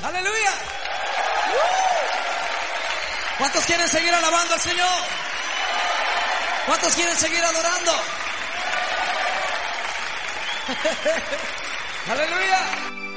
Aleluya. ¿Cuántos quieren seguir alabando al Señor? ¿Cuántos quieren seguir adorando? Aleluya.